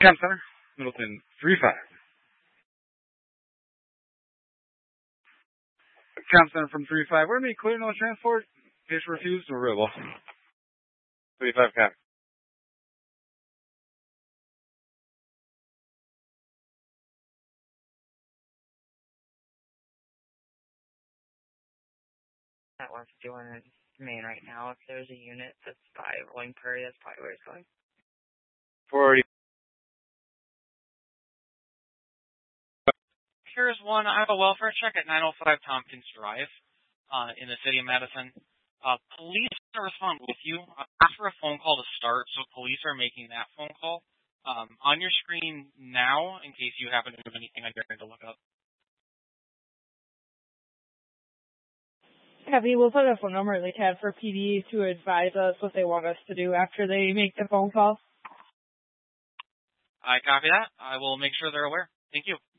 Cam Center, Middleton 3-5. Cam Center from 3-5. We're going to be clear no transport. Case refused or rebel. 3-5 Cap. That 151 is main right now. If there's a unit that's by Rolling Prairie, that's probably where it's going. 480. Here's one. I have a welfare check at 905 Tompkins Drive in the city of Madison. Police are respond with you. Ask for a phone call to start, so police are making that phone call. On your screen now, in case you happen to have anything I dare to look up. Heavy, we'll put a phone number in the tab for PD to advise us what they want us to do after they make the phone call. I copy that. I will make sure they're aware. Thank you.